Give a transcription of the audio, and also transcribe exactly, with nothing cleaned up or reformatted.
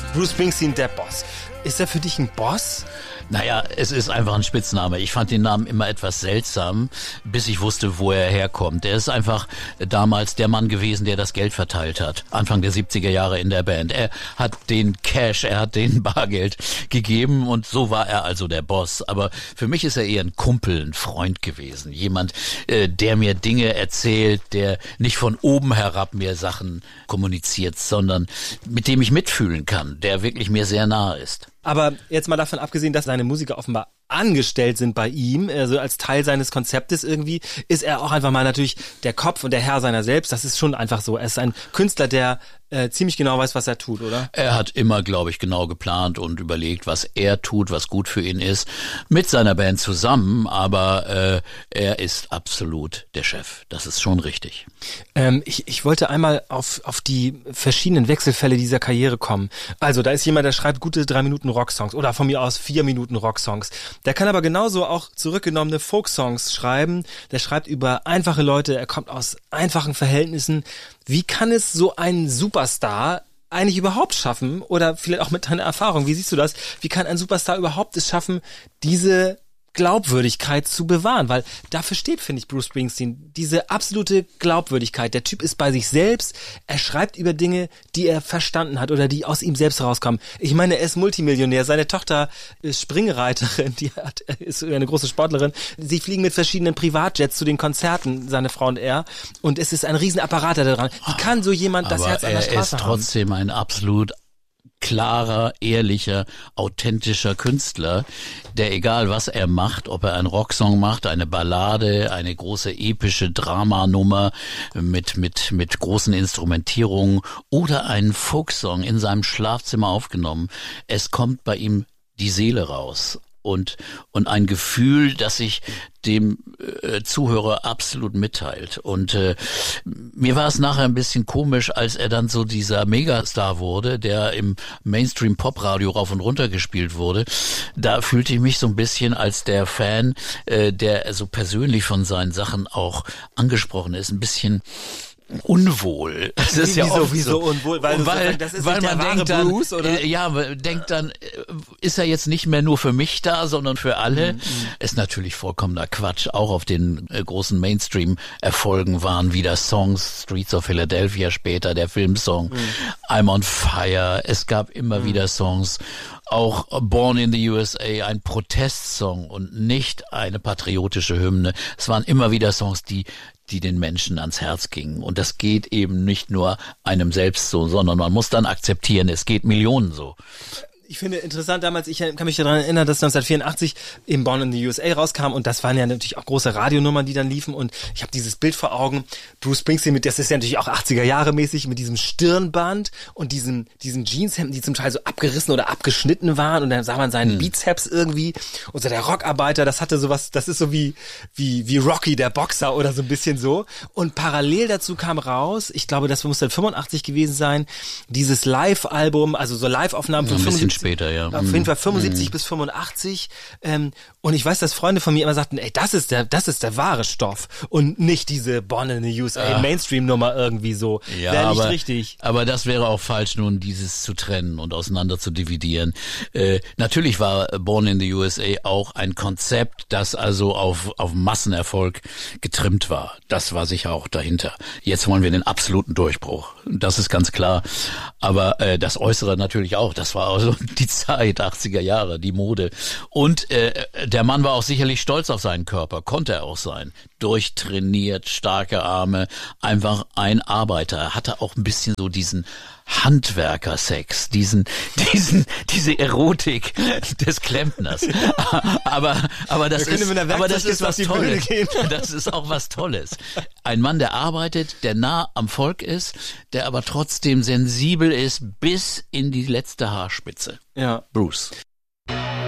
Bruce Springsteen, der Boss. Ist er für dich ein Boss? Naja, es ist einfach ein Spitzname. Ich fand den Namen immer etwas seltsam, bis ich wusste, wo er herkommt. Er ist einfach damals der Mann gewesen, der das Geld verteilt hat. Anfang der siebziger Jahre in der Band. Er hat den Cash, er hat den Bargeld gegeben und so war er also der Boss. Aber für mich ist er eher ein Kumpel, ein Freund gewesen. Jemand, äh, der mir Dinge erzählt, der nicht von oben herab mir Sachen kommuniziert, sondern mit dem ich mitfühlen kann, der wirklich mir sehr nahe ist. Aber jetzt mal davon abgesehen, dass seine Musiker offenbar angestellt sind bei ihm, also als Teil seines Konzeptes irgendwie, ist er auch einfach mal natürlich der Kopf und der Herr seiner selbst. Das ist schon einfach so. Er ist ein Künstler, der äh, ziemlich genau weiß, was er tut, oder? Er hat immer, glaube ich, genau geplant und überlegt, was er tut, was gut für ihn ist, mit seiner Band zusammen, aber äh, er ist absolut der Chef. Das ist schon richtig. Ähm, ich, ich wollte einmal auf, auf die verschiedenen Wechselfälle dieser Karriere kommen. Also da ist jemand, der schreibt gute drei Minuten Rocksongs oder von mir aus vier Minuten Rocksongs. Der kann aber genauso auch zurückgenommene Folksongs schreiben. Der schreibt über einfache Leute, er kommt aus einfachen Verhältnissen. Wie kann es so ein Superstar eigentlich überhaupt schaffen? Oder vielleicht auch mit deiner Erfahrung, wie siehst du das? Wie kann ein Superstar überhaupt es schaffen, diese Glaubwürdigkeit zu bewahren? Weil dafür steht, finde ich, Bruce Springsteen, diese absolute Glaubwürdigkeit. Der Typ ist bei sich selbst, er schreibt über Dinge, die er verstanden hat oder die aus ihm selbst rauskommen. Ich meine, er ist Multimillionär, seine Tochter ist Springreiterin, die hat, ist eine große Sportlerin. Sie fliegen mit verschiedenen Privatjets zu den Konzerten, seine Frau und er, und es ist ein Riesenapparat da dran. Wie kann so jemand das Aber Herz an der Straße er ist haben? trotzdem ein absolut klarer, ehrlicher, authentischer Künstler, der egal was er macht, ob er einen Rocksong macht, eine Ballade, eine große epische Dramanummer mit mit mit großen Instrumentierungen oder einen Folksong in seinem Schlafzimmer aufgenommen, es kommt bei ihm die Seele raus. Und und ein Gefühl, das sich dem äh, Zuhörer absolut mitteilt. Und äh, mir war es nachher ein bisschen komisch, als er dann so dieser Megastar wurde, der im Mainstream-Pop-Radio rauf und runter gespielt wurde. Da fühlte ich mich so ein bisschen als der Fan, äh, der so persönlich von seinen Sachen auch angesprochen ist, ein bisschen unwohl. Das ist ja wieso, oft wieso so. unwohl? Weil, weil, so, das ist weil nicht man der denkt wahre dann, Bruce, oder? Äh, ja, denkt dann, ist er jetzt nicht mehr nur für mich da, sondern für alle. Mhm. Ist natürlich vollkommener Quatsch. Auch auf den äh, großen Mainstream-Erfolgen waren wieder Songs, Streets of Philadelphia später, der Filmsong, mhm. I'm on Fire. Es gab immer mhm. wieder Songs. Auch Born in the U S A, ein Protestsong und nicht eine patriotische Hymne. Es waren immer wieder Songs, die die den Menschen ans Herz gingen. Und das geht eben nicht nur einem selbst so, sondern man muss dann akzeptieren, es geht Millionen so. Ich finde interessant damals, ich kann mich daran erinnern, dass neunzehnhundertvierundachtzig eben Born in the U S A rauskam und das waren ja natürlich auch große Radionummern, die dann liefen und ich habe dieses Bild vor Augen, Bruce Springsteen mit, das ist ja natürlich auch achtziger Jahre mäßig, mit diesem Stirnband und diesen diesen Jeanshemden, die zum Teil so abgerissen oder abgeschnitten waren und dann sah man seinen hm. Bizeps irgendwie und so der Rockarbeiter, das hatte sowas, das ist so wie wie wie Rocky, der Boxer oder so ein bisschen so und parallel dazu kam raus, ich glaube, das muss dann fünfundachtzig gewesen sein, dieses Live-Album, also so Live-Aufnahmen von ja, fünfundsiebzig später, ja. Auf jeden Fall fünfundsiebzig mm. bis fünfundachtzig. Ähm, und ich weiß, dass Freunde von mir immer sagten, ey, das ist der, das ist der wahre Stoff und nicht diese Born in the U S A Mainstream-Nummer irgendwie so. Ja, wäre nicht aber, richtig. Aber das wäre auch falsch, nun dieses zu trennen und auseinander zu dividieren. Äh, natürlich war Born in the U S A auch ein Konzept, das also auf, auf Massenerfolg getrimmt war. Das war sicher auch dahinter. Jetzt wollen wir den absoluten Durchbruch. Das ist ganz klar. Aber äh, das Äußere natürlich auch. Das war also die Zeit, achtziger Jahre, die Mode. Und äh, der Mann war auch sicherlich stolz auf seinen Körper, konnte er auch sein. Durchtrainiert, starke Arme, einfach ein Arbeiter. Hatte auch ein bisschen so diesen Handwerkersex, diesen, diesen, diese Erotik des Klempners. Aber, aber das ist, aber das ist was Tolles. Das ist auch was Tolles. Ein Mann, der arbeitet, der nah am Volk ist, der aber trotzdem sensibel ist bis in die letzte Haarspitze. Ja. Bruce.